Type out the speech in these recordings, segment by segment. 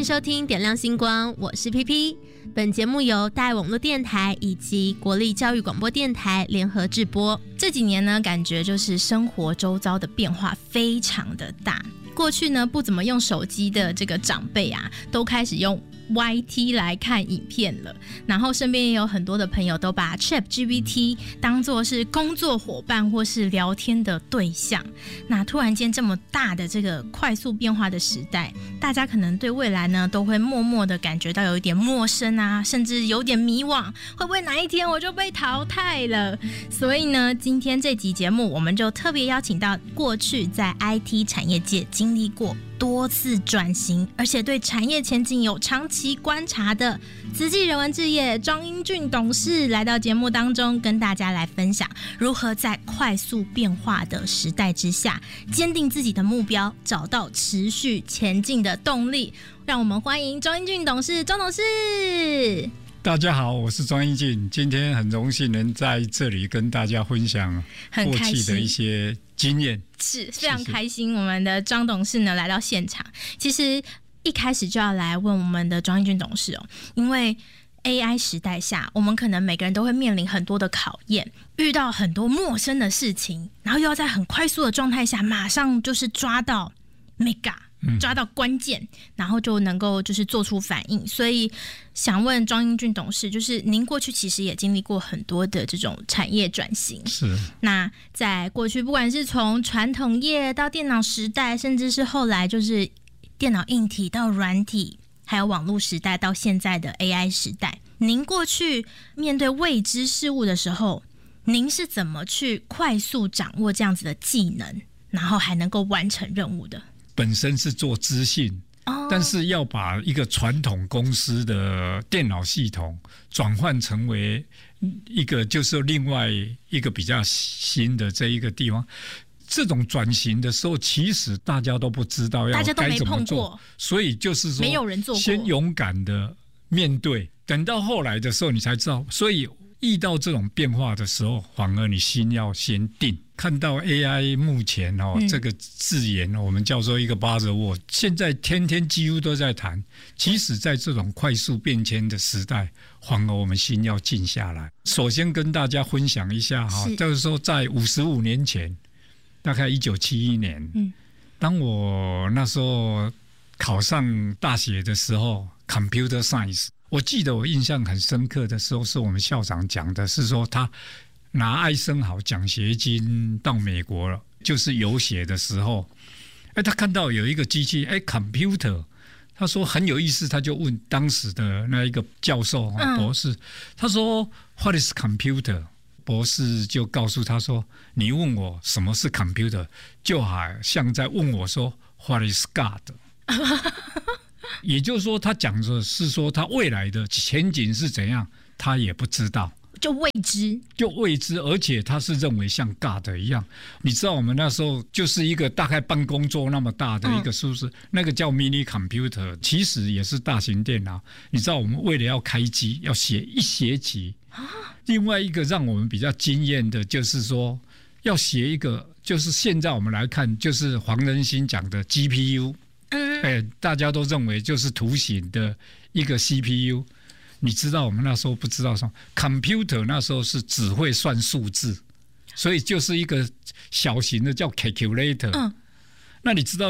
收听点亮星光，我是 PP。 本节目由大爱网络电台以及国立教育广播电台联合制播。 这几年呢，感觉就是生活周遭的变化非常的大。过去呢，不怎么用手机的这个长辈啊，都开始用YT 来看影片了，然后身边也有很多的朋友都把 ChatGPT 当作是工作伙伴或是聊天的对象。那突然间这么大的这个快速变化的时代，大家可能对未来呢都会默默的感觉到有一点陌生啊，甚至有点迷惘，会不会哪一天我就被淘汰了？所以呢，今天这集节目我们就特别邀请到过去在 IT 产业界经历过多次转型，而且对产业前景有长期观察的慈济人文置业庄英俊董事来到节目当中，跟大家来分享如何在快速变化的时代之下，坚定自己的目标，找到持续前进的动力。让我们欢迎庄英俊董事，庄董事。 大家好，我是庄英俊，今天很荣幸能在这里跟大家分享过去的一些经验， 是非常开心。我们的庄董事呢来到现场，其实一开始就要来问我们的庄英俊董事哦，因为 AI 时代下，我们可能每个人都会面临很多的考验，遇到很多陌生的事情，然后又要在很快速的状态下，马上就是抓到 mega。抓到关键，然后就能够就是做出反应。所以想问庄英俊董事，就是您过去其实也经历过很多的这种产业转型， 是。 那在过去不管是从传统业到电脑时代，甚至是后来就是电脑硬体到软体，还有网络时代到现在的 AI 时代，您过去面对未知事物的时候，您是怎么去快速掌握这样子的技能，然后还能够完成任务的？ 本身是做资讯，但是要把一个传统公司的电脑系统转换成为一个就是另外一个比较新的这一个地方，这种转型的时候，其实大家都不知道要该怎么做，所以就是说， 没有人做过， 先勇敢的面对，等到后来的时候你才知道，所以遇到这种变化的时候，反而你心要先定。看到 AI 目前这个字眼我们叫做一个 buzzword， 现在天天几乎都在谈。其实在这种快速变迁的时代，反而我们心要静下来。首先跟大家分享一下就是说在55年前，大概1971年，当我那时候考上大学的时候 Computer Science， 我记得我印象很深刻的时候，是我们校长讲的，是说他拿艾森豪奖学金到美国了，就是游学的时候，他看到有一个机器computer， 他说很有意思，他就问当时的那一个教授博士，他说 What is computer？ 博士就告诉他说，你问我什么是 computer， 就好像在问我说 What is God？ 也就是说，他讲的是说他未来的前景是怎样，他也不知道。 就未知， 而且他是认为像 God 一样。你知道我们那时候就是一个大概办公桌那么大的一个数字，那个叫 mini computer， 其实也是大型电脑。你知道我们为了要开机要写一学期，另外一个让我们比较惊艳的就是说要写一个，就是现在我们来看就是黄仁勋讲的 GPU，大家都认为就是图形的一个 CPU。你知道我们那时候不知道说 computer 那时候是只会算数字，所以就是一个小型的叫 calculator。那你知道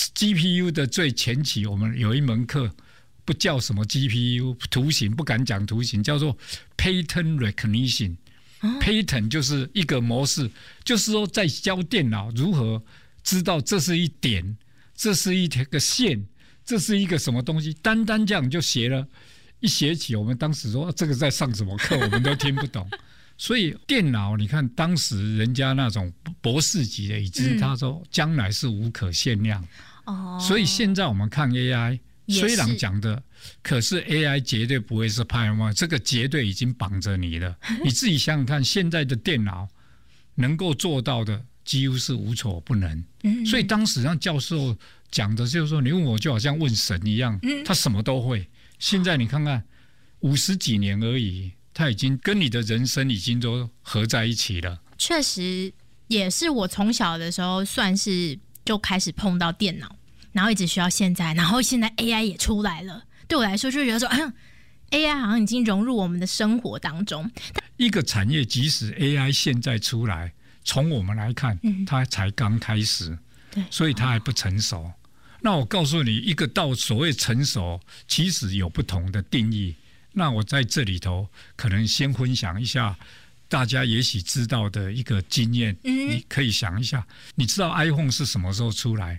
GPU 的最前期，我们有一门课不叫什么 GPU 图形，不敢讲图形，叫做 pattern recognition。pattern 就是一个模式，就是说在教电脑如何知道这是一点，这是一个线，这是一个什么东西，单单这样就写了一学期。我们当时说这个在上什么课，我们都听不懂。所以电脑，你看当时人家那种博士级的，已知他说将来是无可限量。所以现在我们看 AI， 虽然讲的，可是 AI 绝对不会是派嘛，这个绝对已经绑着你了。你自己想想看，现在的电脑能够做到的，几乎是无所不能。所以当时让教授讲的就是说，你问我就好像问神一样，他什么都会。现在你看看50几年而已，他已经跟你的人生已经都合在一起了。 确实也是我从小的时候算是就开始碰到电脑， 然后一直学到现在，然后现在 AI 也出来了，对我来说就觉得说AI 好像已经融入我们的生活当中。 一个产业即使 AI 现在出来，从我们来看，它才刚开始，所以它还不成熟。那我告诉你，一个到所谓成熟，其实有不同的定义。那我在这里头可能先分享一下大家也许知道的一个经验，你可以想一下，你知道 iPhone 是什么时候出来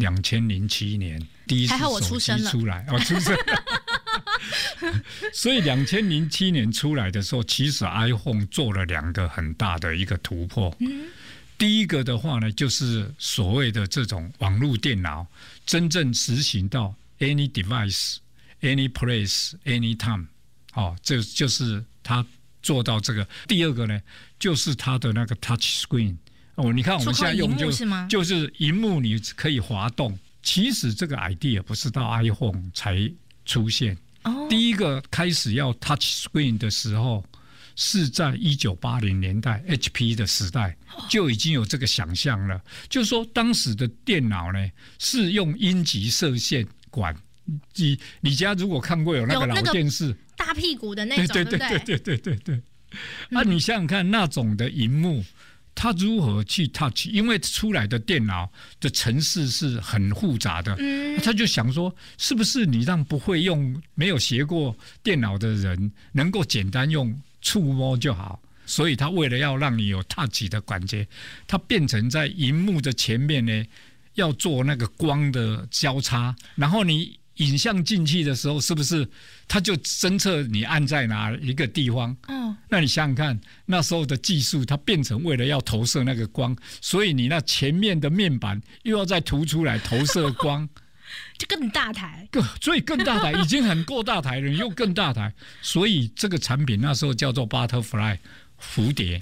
？2007年第一次手机出来，出生了。所以2007年出来的时候，其实 iPhone 做了2个很大的一个突破。第一个的话呢，就是所谓的这种网络电脑真正实行到 any device、any place、anytime，这就是它做到这个。第二个呢，就是它的那个 touch screen。你看我们现在用就是萤幕，你可以滑动。其实这个 idea 不是到 iPhone 才出现，第一个开始要 touch screen 的时候，是在1980年代 HP 的时代就已经有这个想象了。就是说，当时的电脑呢是用阴极射线管。你家如果看过有那个老电视， 大屁股的那种，对对。你想想看，那种的萤幕。它如何去 touch？ 因为出来的电脑的程式是很复杂的，他就想说，是不是你让不会用、没有学过电脑的人能够简单用触摸就好？所以他为了要让你有 touch 的感觉，它变成在萤幕的前面呢，要做那个光的交叉，然后你影像进去的时候，是不是它就侦测你按在哪一个地方？那你想想看，那时候的技术，它变成为了要投射那个光，所以你那前面的面板又要再凸出来投射光， 就更大台。 所以更大台已经很够大台了，又更大台，所以这个产品那时候叫做 Butterfly 蝴蝶。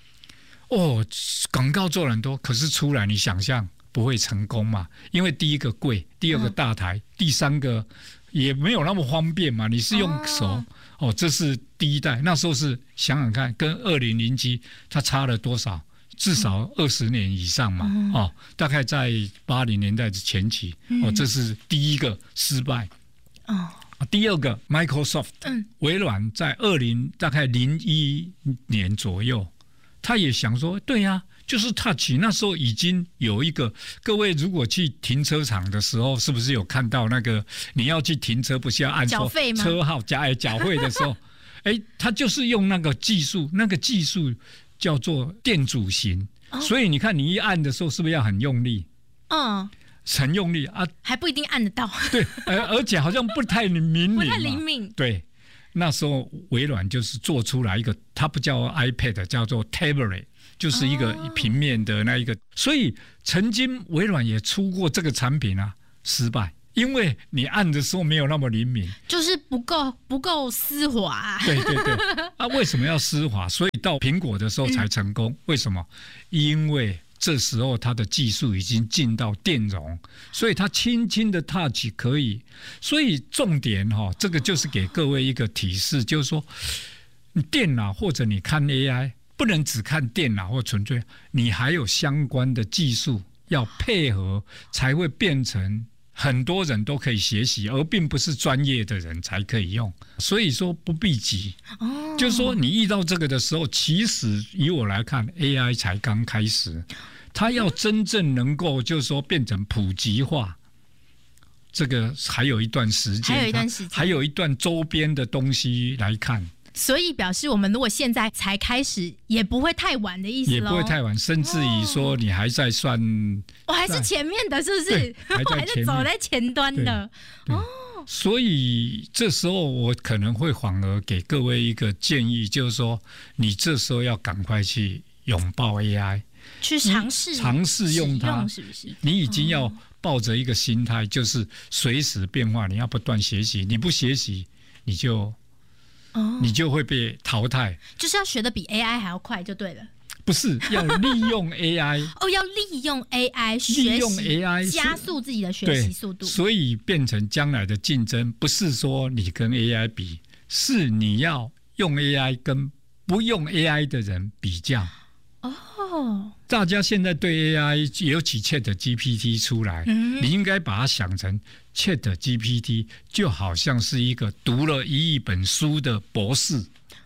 广告做了很多，可是出来你想象不会成功嘛？因为第一个贵，第二个大台，第三个也没有那么方便嘛。你是用手这是第一代。那时候是想想看，跟2007它差了多少？至少20年以上嘛。大概在80年代的前期。这是第一个失败。第二个 Microsoft，微软在大概01年左右，他也想说，对呀。就是 touch， 那时候已经有一个，各位如果去停车场的时候，是不是有看到那个你要去停车，不是要按说车号缴费的时候，他就是用那个技术，叫做电阻型，所以你看你一按的时候，是不是要很用力？很用力啊， 还不一定按得到。 对，而且好像不太灵敏， 不太灵敏。 对，那时候微软就是做出来一个，它不叫 iPad， 叫做 tablet。就是一个平面的那一个，所以曾经微软也出过这个产品失败，因为你按的时候没有那么灵敏， 就是不够丝滑。 对，为什么要丝滑？所以到苹果的时候才成功。为什么？因为这时候它的技术已经进到电容，所以它轻轻的 touch 可以。所以重点这个就是给各位一个提示，就是说，你电脑或者你看 AI。不能只看电脑或纯粹，你还有相关的技术要配合，才会变成很多人都可以学习，而并不是专业的人才可以用。所以说不必急，就是说你遇到这个的时候，其实以我来看 ，AI 才刚开始，它要真正能够就是说变成普及化，这个还有一段时间，还有一段周边的东西来看。 所以表示我们如果现在才开始，也不会太晚的意思咯， 也不会太晚，甚至于说你还在算， 我还是前面的，是不是？我还在走在前端的。 所以这时候我可能会反而给各位一个建议，就是说你这时候要赶快去拥抱 AI， 去尝试用它，是不是？ 你已经要抱着一个心态，就是随时变化，你要不断学习，你不学习，你就会被淘汰， 就是要学的比 AI 还要快就对了。 不是，要利用 AI 要利用 AI 利用 AI 加速自己的学习速度， 所以变成将来的竞争不是说你跟 AI 比，是你要用 AI 跟不用 AI 的人比较。 大家现在对 AI 也有起 ChatGPT 出来，你应该把它想成 ChatGPT 就好像是一个读了1亿本书的博士，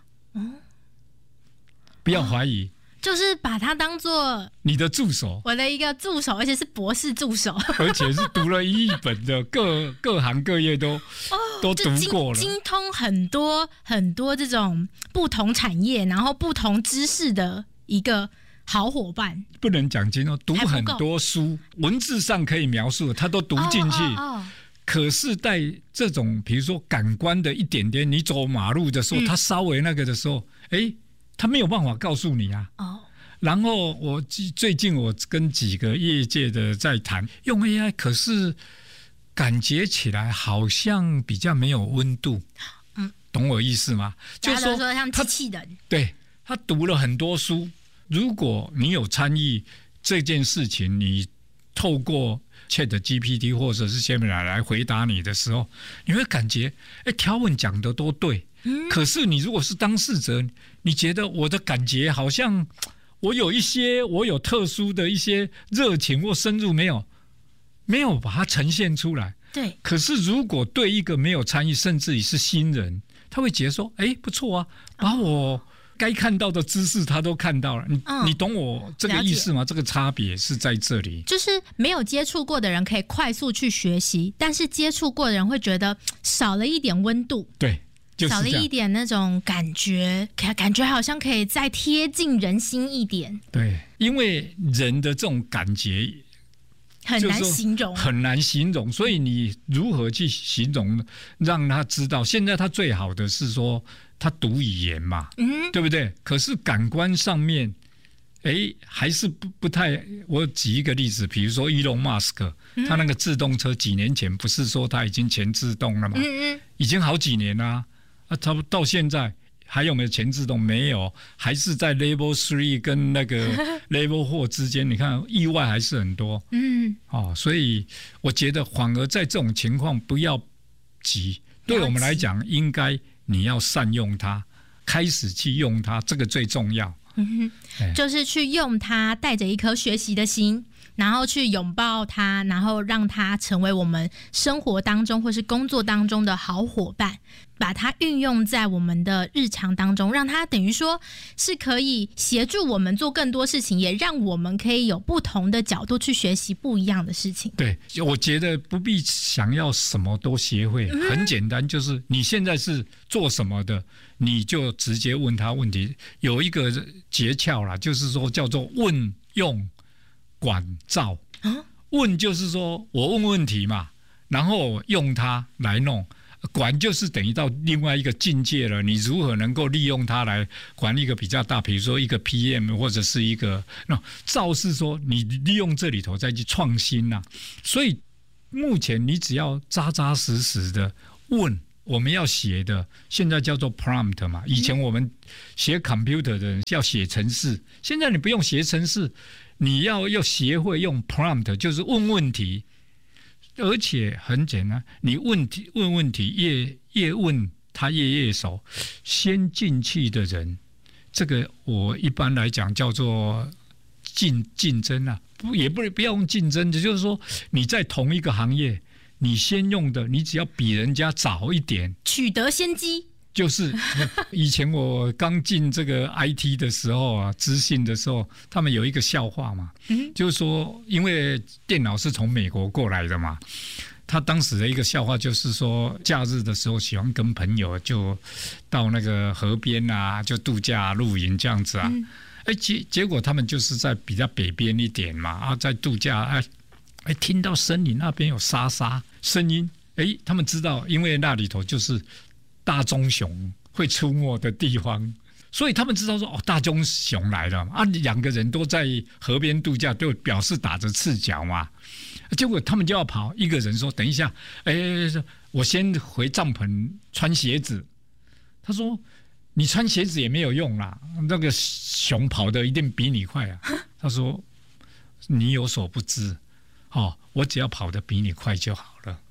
不要怀疑， 就是把它当做你的助手， 我的一个助手，而且是博士助手， 而且是读了1亿本的各行各业都读过了， 精通很多很多这种不同产业，然后不同知识的一个好伙伴。 不能讲精通，读很多书，文字上可以描述，他都读进去。可是在这种比如说感官的一点点，你走马路的时候，他稍微那个的时候，他没有办法告诉你啊。然后最近我跟几个业界的在谈，用 AI 可是感觉起来好像比较没有温度，懂我意思吗？ 就是说像机器人， 对，他读了很多书，如果你有参与这件事情，你透过 ChatGPT 或者是 Gemini 来回答你的时候，你会感觉条文讲的都对，可是你如果是当事者，你觉得我的感觉好像我有特殊的一些热情或深入没有把它呈现出来。 对。 可是如果对一个没有参与甚至于是新人，他会觉得说不错啊，把我该看到的知识他都看到了。你懂我这个意思吗？这个差别是在这里， 就是没有接触过的人可以快速去学习，但是接触过的人会觉得少了一点温度。 对。 少了一点那种感觉好像可以再贴近人心一点。对， 因为人的这种感觉很难形容， 很难形容，所以你如何去形容，让他知道？现在他最好的是说他读语言嘛，对不对？可是感官上面，还是不太。我举一个例子，比如说Elon Musk，他那个自动车几年前不是说他已经全自动了吗？已经好几年啦。他到现在还有没有全自动？没有，还是在 Level 3跟那个 Level 4之间。你看意外还是很多。所以我觉得反而在这种情况不要急，对我们来讲，应该你要善用它，开始去用它，这个最重要。 就是去用它，带着一颗学习的心，然后去拥抱它，然后让它成为我们生活当中或是工作当中的好伙伴，把它运用在我们的日常当中，让它等于说是可以协助我们做更多事情，也让我们可以有不同的角度去学习不一样的事情。对， 我觉得不必想要什么都学会，很简单，就是你现在是做什么的，你就直接问他问题。有一个诀窍啦，就是说叫做问用管照。问就是说我问问题嘛，然后用它来弄。管就是等于到另外一个境界了，你如何能够利用它来管一个比较大，比如说一个 PM 或者是一个照是说你利用这里头再去创新啊。所以目前你只要扎扎实实的问，我们要写的现在叫做 prompt 嘛，以前我们写 computer 的人要写程式，现在你不用写程式，你要学会用 prompt， 就是问问题。而且很简单，你问问题越问他越熟。先进去的人，这个我一般来讲叫做竞争啊，也不要用竞争的，就是说你在同一个行业，你先用的，你只要比人家早一点， 取得先机。 就是以前我刚进这个 IT 的时候啊，资讯的时候，他们有一个笑话嘛，就是说，因为电脑是从美国过来的嘛，他当时的一个笑话就是说，假日的时候喜欢跟朋友就到那个河边啊，就度假露营这样子啊，结果他们就是在比较北边一点嘛，在度假，听到森林那边有沙沙声音，他们知道，因为那里头就是大棕熊会出没的地方，所以他们知道说大棕熊来了啊，两个人都在河边度假，都表示打着赤脚嘛。结果他们就要跑，一个人说：“等一下，我先回帐篷穿鞋子。”他说：“你穿鞋子也没有用啦，那个熊跑得一定比你快啊。”他说：“你有所不知，我只要跑得比你快就好了。”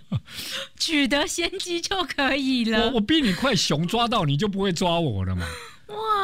取得先机就可以了。 我比你快，熊抓到你就不会抓我了嘛。 哇，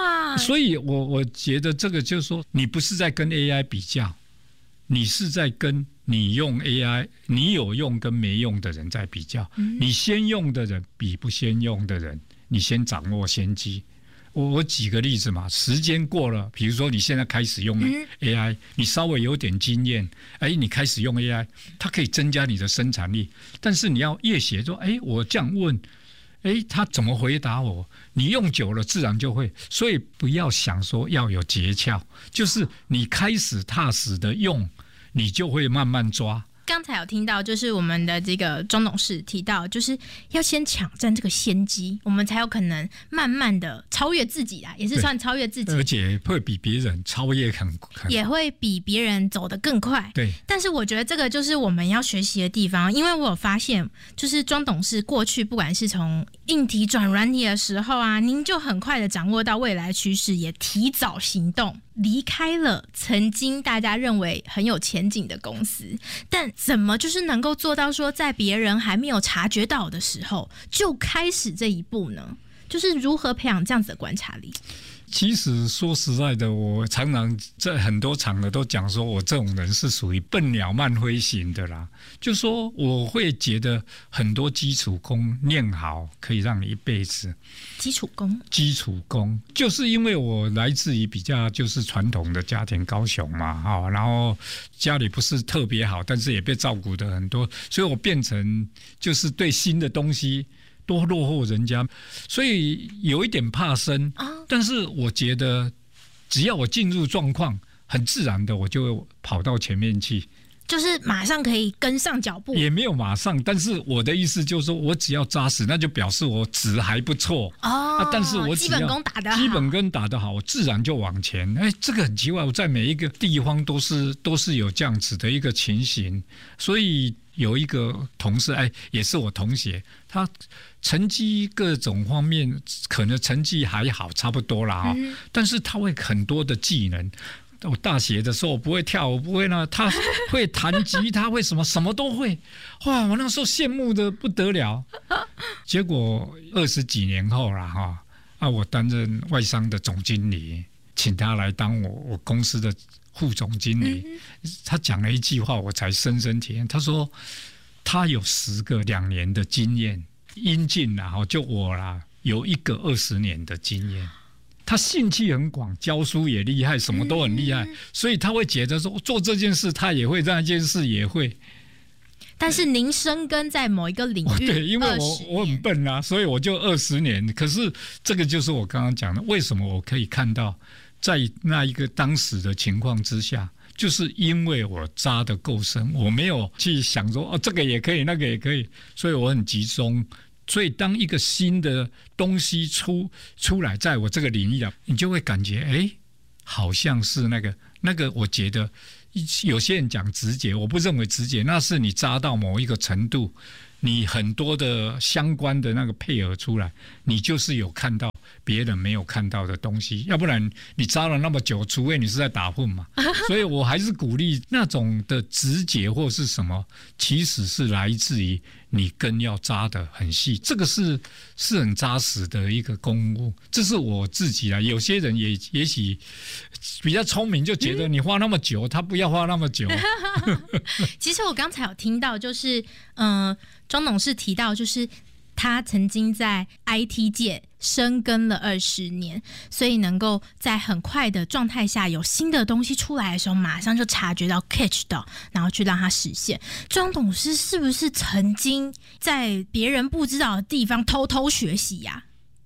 哇！ 所以我觉得这个就是说，你不是在跟 AI 比较，你是在跟你用 AI 你有用跟没用的人在比较。你先用的人比不先用的人，你先掌握先机。我举个例子嘛，时间过了，比如说你现在开始用 AI，你稍微有点经验，你开始用 AI， 它可以增加你的生产力。但是你要越写说，我这样问，他怎么回答我？你用久了自然就会。所以不要想说要有诀窍，就是你开始踏实的用，你就会慢慢抓。 刚才有听到，就是我们的这个庄董事提到，就是要先抢占这个先机，我们才有可能慢慢的超越自己啦，也是算超越自己， 而且会比别人超越很也会比别人走得更快。 对， 但是我觉得这个就是我们要学习的地方，因为我有发现，就是庄董事过去不管是从硬体转软体的时候啊，您就很快的掌握到未来趋势，也提早行动。离开了曾经大家认为很有前景的公司，但怎么就是能够做到说在别人还没有察觉到的时候就开始这一步呢？就是如何培养这样子的观察力？ 其实说实在的，我常常在很多场合都讲说，我这种人是属于笨鸟慢飞型的啦。就说我会觉得很多基础功念好，可以让你一辈子。 基础功，就是因为我来自于比较就是传统的家庭，高雄嘛，然后家里不是特别好，但是也被照顾的很多，所以我变成就是对新的东西多落后人家，所以有一点怕生。但是我觉得只要我进入状况，很自然的我就会跑到前面去， 就是马上可以跟上脚步。 也没有马上，但是我的意思就是说，我只要扎实，那就表示我值还不错。但是我只要基本功打得好， 基本功打得好，我自然就往前。这个很奇怪，我在每一个地方都是有这样子的一个情形。所以有一个同事，也是我同学，他成绩各种方面可能成绩还好，差不多啦，但是他会很多的技能。我大学的时候我不会跳舞，不会呢，他会弹吉他，会什么都会。哇，我那时候羡慕的不得了。结果20几年后啦，我担任外商的总经理，请他来当我公司的副总经理。他讲了一句话，我才深深体验。他说他有10个2年的经验，应尽啦，就我啦，有1个20年的经验。他兴趣很广，教书也厉害，什么都很厉害，所以他会觉得说做这件事他也会，那件事也会。 但是您深耕在某一个领域， 对，因为我很笨啊，所以我就20年。可是这个就是我刚刚讲的，为什么我可以看到在那一个当时的情况之下，就是因为我扎得够深，我没有去想说这个也可以，那个也可以，所以我很集中。所以当一个新的东西出来，在我这个领域啊，你就会感觉好像是那个我觉得有些人讲直觉，我不认为直觉，那是你扎到某一个程度，你很多的相关的那个配合出来，你就是有看到别人没有看到的东西，要不然你扎了那么久，除非你是在打混嘛。所以我还是鼓励那种的直觉或是什么，其实是来自于你根要扎得很细，这个是很扎实的一个功夫。这是我自己啦，有些人也许比较聪明，就觉得你花那么久，他不要花那么久。 其实我刚才有听到，就是庄董事提到，就是他曾经在 IT 界深耕了20年，所以能够在很快的状态下有新的东西出来的时候，马上就察觉到 catch 到，然后去让它实现。庄董事是不是曾经在别人不知道的地方偷偷学习呀？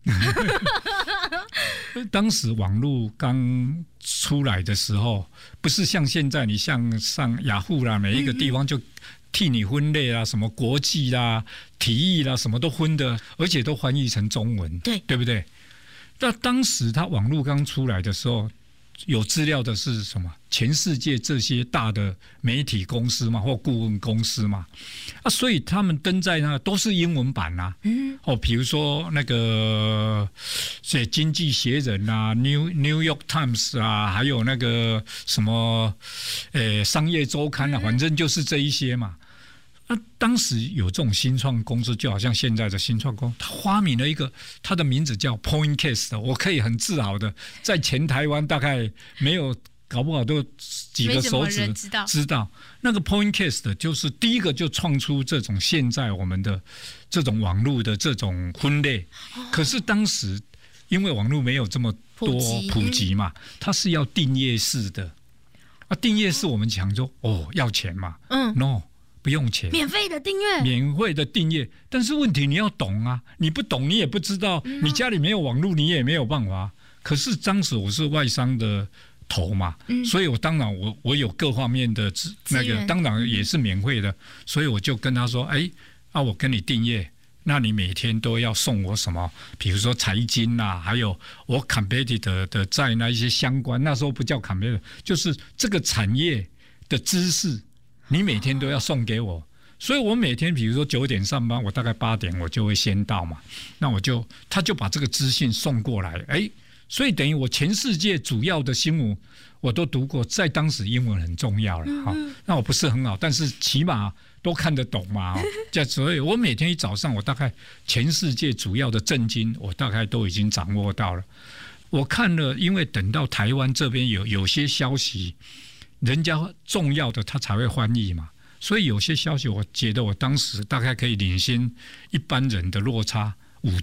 当时网络刚出来的时候，不是像现在你像上雅虎啦，每一个地方就替你分类啦，什么国际啦、体育啦，什么都分的，而且都翻译成中文，对不对？那当时他网络刚出来的时候，有资料的是什么？全世界这些大的媒体公司嘛，或顾问公司嘛，所以他们登在那都是英文版啊。比如说那个经济学人啊 ，New York Times 啊，还有那个什么商业周刊啊，反正就是这一些嘛。 当时有这种新创公司，就好像现在的新创公司，他发明了一个，他的名字叫 Pointcast， 我可以很自豪的在全台湾大概没有，搞不好都几个手指知道。那个 Pointcast 就是第一个就创出这种现在我们的这种网络的这种分类，可是当时因为网络没有这么多普及嘛，它是要订阅式的。订阅式我们讲说要钱嘛，no。不用钱， 免费的订阅， 免费的订阅。但是问题你要懂啊，你不懂你也不知道，你家里没有网络你也没有办法。可是当时我是外商的头嘛，所以我当然我有各方面的那个，当然也是免费的，所以我就跟他说，我跟你订阅，那你每天都要送我什么？比如说财经啊，还有我 competitor 的在那一些相关，那时候不叫 competitor， 就是这个产业的知识。你每天都要送给我，所以我每天比如说9点上班，我大概8点我就会先到嘛，那他就把这个资讯送过来，所以等于我全世界主要的新闻我都读过，在当时英文很重要了，那我不是很好，但是起码都看得懂嘛，所以我每天一早上我大概全世界主要的政经我大概都已经掌握到了。我看了，因为等到台湾这边有些消息。人家重要的他才会翻译嘛，所以有些消息我觉得我当时大概可以领先一般人的落差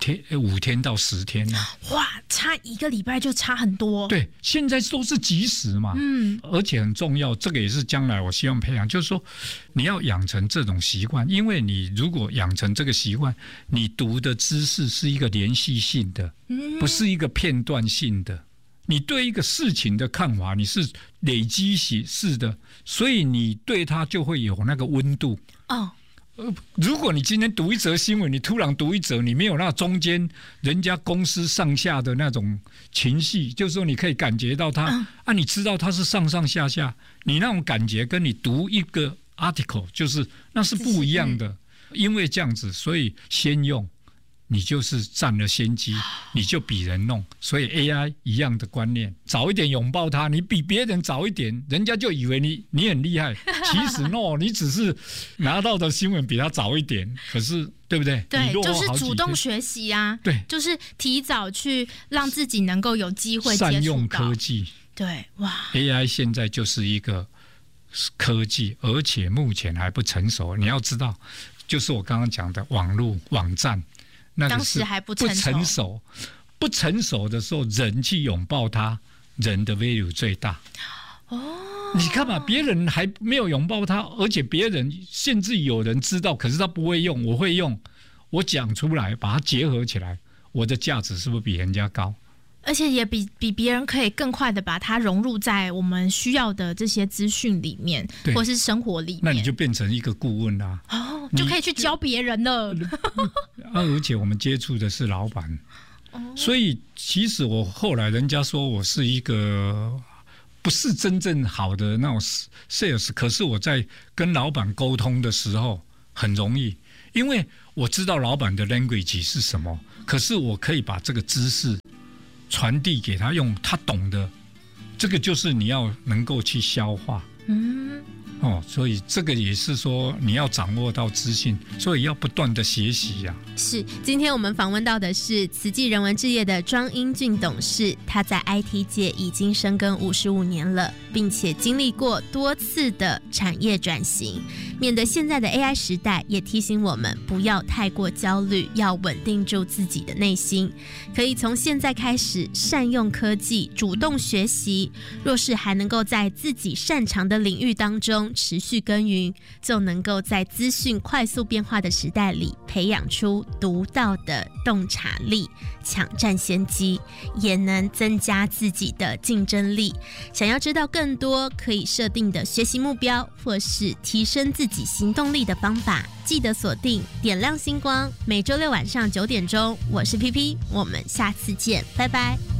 5天到10天啊。 哇，差1个礼拜就差很多。 对，现在都是即时嘛，而且很重要，这个也是将来我希望培养，就是说你要养成这种习惯，因为你如果养成这个习惯，你读的知识是一个连续性的，不是一个片段性的。你对一个事情的看法，你是累积式的，所以你对它就会有那个温度。如果你今天读一则新闻，你突然读一则，你没有那中间人家公司上下的那种情绪，就是说你可以感觉到它你知道它是上上下下，你那种感觉跟你读一个 article 就是那是不一样的。因为这样子，所以先用。你就是占了先机，你就比人弄，所以 AI 一样的观念，早一点拥抱它，你比别人早一点，人家就以为你很厉害，其实 no， 你只是拿到的新闻比他早一点，可是对不对？ 对，就是主动学习啊， 对， 就是提早去让自己能够有机会接触到， 善用科技， 对，哇 ，AI 现在就是一个科技，而且目前还不成熟，你要知道，就是我刚刚讲的网络网站。 当时还不成熟，不成熟的时候，人去拥抱它，人的 value 最大。你看嘛，别人还没有拥抱它，而且别人甚至有人知道，可是他不会用，我会用，我讲出来，把它结合起来，我的价值是不是比人家高？ 而且也比别人可以更快的把它融入在我们需要的这些资讯里面，或是生活里面。 那你就变成一个顾问啦， 就可以去教别人了。 而且我们接触的是老板，所以其实我后来人家说我是一个不是真正好的那种 sales， 可是我在跟老板沟通的时候很容易，因为我知道老板的 language 是什么，可是我可以把这个知识传递给他，用他懂的，这个就是你要能够去消化。所以这个也是说你要掌握到资讯，所以要不断的学习呀。 是，今天我们访问到的是慈济人文置业的庄英俊董事，他在 IT 界已经深耕55年了，并且经历过多次的产业转型。面对现在的 AI 时代，也提醒我们不要太过焦虑，要稳定住自己的内心。可以从现在开始善用科技，主动学习。若是还能够在自己擅长的领域当中持续耕耘，就能够在资讯快速变化的时代里，培养出独到的洞察力，抢占先机，也能增加自己的竞争力。想要知道更多可以设定的学习目标，或是提升自己行动力的方法，记得锁定点亮星光，每周六晚上9点钟，我是 PP， 我们下次见，拜拜。